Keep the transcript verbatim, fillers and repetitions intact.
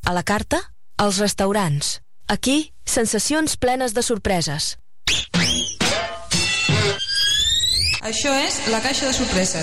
A la carta, als restaurants. Aquí, sensacions plenes de sorpreses. Això és La Caixa de Sorpreses.